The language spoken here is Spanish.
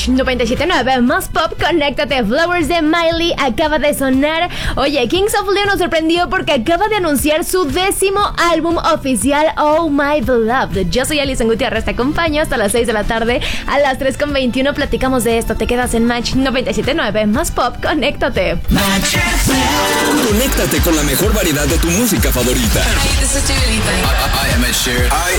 Match 97.9, más pop, conéctate. Flowers de Miley acaba de sonar. Oye, Kings of Leon nos sorprendió porque acaba de anunciar su 10º álbum oficial, Oh My Beloved. Yo soy Alison Gutiérrez, te acompaño hasta las 6 de la tarde. A las 3:21 platicamos de esto. Te quedas en Match 97.9, más pop, conéctate. Match FM. Conéctate con la mejor variedad de tu música favorita. Hey, this is Dua Lipa. I am Ed Sheeran. I